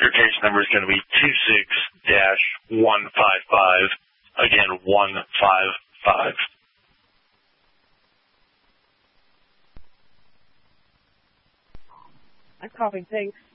Your case number is going to be 26-155. Again, 155. I'm coughing, thanks.